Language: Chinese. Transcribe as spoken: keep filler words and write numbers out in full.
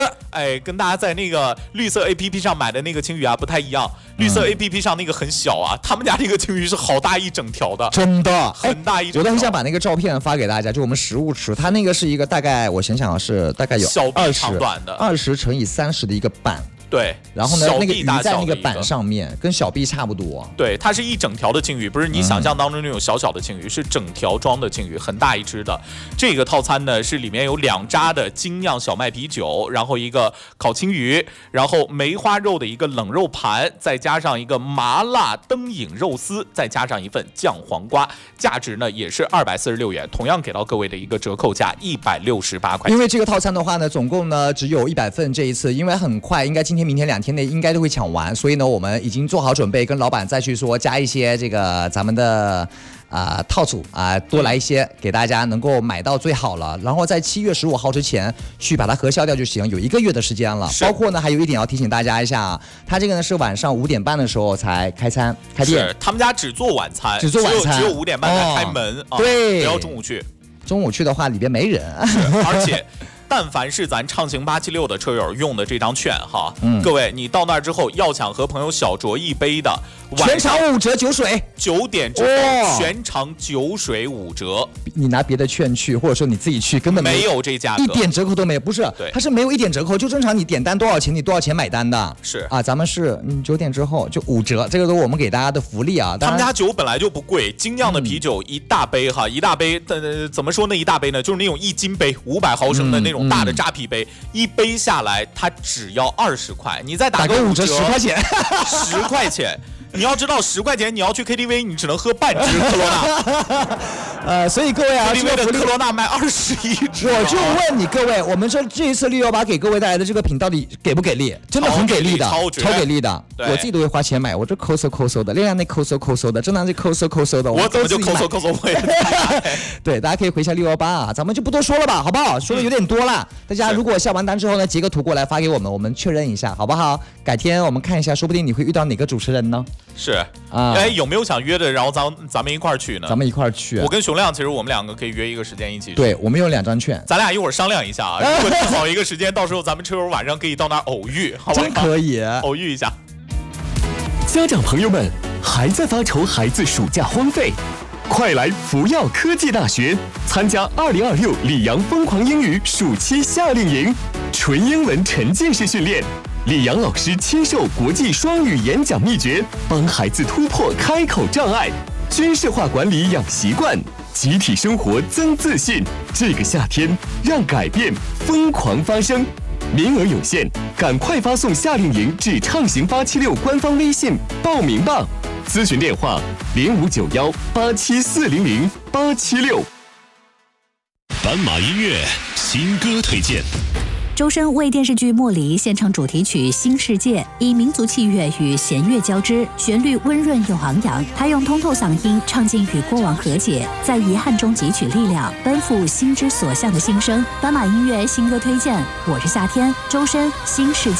哎，跟大家在那个绿色 A P P 上买的那个青鱼啊不太一样，绿色 A P P 上那个很小啊，他们家那个青鱼是好大一整条的， 真的很大一整条。 我都很想把那个照片发给大家，就我们实物尺，它那个是一个大概我想想啊，是大概有小臂长短的二十乘以三十的一个板。 对， 然后呢，那个鱼在那个板上面，跟小臂差不多。 对，它是一整条的青鱼，不是你想象当中那种小小的青鱼，嗯、是整条装的青鱼，很大一只的。这个套餐呢是里面有两扎的精酿小麦啤酒，然后一个烤青鱼，然后梅花肉的一个冷肉盘，再加上一个麻辣灯影肉丝，再加上一份酱黄瓜，价值呢也是二百四十六元，同样给到各位的一个折扣价一百六十八块钱。 因为这个套餐的话呢，总共呢只有一百份，这一次因为很快，应该今天。明天两天内应该都会抢完，所以呢，我们已经做好准备，跟老板再去说加一些这个咱们的啊、呃、套组啊、呃，多来一些给大家能够买到最好了。然后在七月十五号之前去把它核销掉就行，有一个月的时间了。包括呢，还有一点要提醒大家一下，它这个呢是晚上五点半的时候才开餐开店， 是他们家只做晚餐， 只做晚餐， 只有五点半才开门， 哦、对， 不要中午去。 中午去的话，里边没人， 而且。但凡是咱畅行八七六的车友用的这张券哈， 嗯、 各位你到那儿之后要想和朋友小酌一杯的， 全场五折酒水， 九点之后、哦、全场酒水五折。 你拿别的券去，或者说你自己去，根本没有这价格， 一点折扣都没有。不是，它是没有一点折扣，就正常你点单多少钱，你多少钱买单的。 是啊，咱们是嗯九点之后就五折，这个都是我们给大家的福利啊。 他们家酒本来就不贵，精酿的啤酒一大杯哈，嗯、一大杯，呃，怎么说那一大杯呢？就是那种一斤杯，五百毫升的那种大的扎啤杯。嗯嗯一杯下来，它只要二十块，你再打个五折，十块钱， 十块钱。你要知道，十块钱你要去 K T V， 你只能喝半支科罗娜。 呃，所以各位啊 ，K T V 的科罗娜卖二十一支。 我就问你各位，我们这这一次六幺八给各位带来的这个品到底给不给力？真的很给力的， 超超给力的。我自己都会花钱买，我这抠搜抠搜的，亮亮那抠搜抠搜的，正当这抠搜抠搜的， 我怎么就抠搜抠搜会？ 对，大家可以回一下六幺八啊，咱们就不多说了吧，好不好？说的有点多了，大家如果下完单之后呢，截个图过来发给我们，我们确认一下，好不好？改天我们看一下，说不定你会遇到哪个主持人呢？ 是啊，哎，有没有想约的？然后咱咱们一块儿去呢？ 咱们一块儿去。 我跟熊亮，其实我们两个可以约一个时间一起去。 对，我们有两张券， 咱俩一会儿商量一下啊。如果定好一个时间，到时候咱们车友晚上可以到那儿偶遇，好吧？ 真可以偶遇一下。 家长朋友们，还在发愁孩子暑假荒废？快来福耀科技大学参加二零二六里昂疯狂英语暑期夏令营，纯英文沉浸式训练。李阳老师亲授国际双语演讲秘诀，帮孩子突破开口障碍，军事化管理养习惯，集体生活增自信。这个夏天，让改变疯狂发生。名额有限，赶快发送夏令营至畅行八七六官方微信报名吧。咨询电话零五九幺八七四零零八七六。 斑马音乐新歌推荐。 周深为电视剧《茉莉》献唱主题曲《新世界》，以民族器乐与弦乐交织，旋律温润又昂扬。他用通透嗓音唱尽与过往和解，在遗憾中汲取力量，奔赴心之所向的心声。斑马音乐新歌推荐，我是夏天，周深《新世界》。